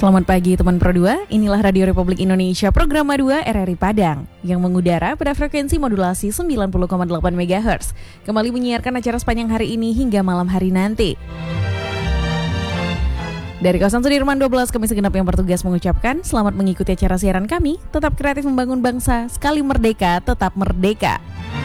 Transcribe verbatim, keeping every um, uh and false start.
Selamat pagi teman Pro dua, inilah Radio Republik Indonesia Program dua R R I Padang yang mengudara pada frekuensi modulasi sembilan puluh koma delapan megahertz. Kembali menyiarkan acara sepanjang hari ini hingga malam hari nanti. Dari kawasan Sudirman dua belas, kami segenap yang bertugas mengucapkan selamat mengikuti acara siaran kami. Tetap kreatif membangun bangsa, sekali merdeka, tetap merdeka.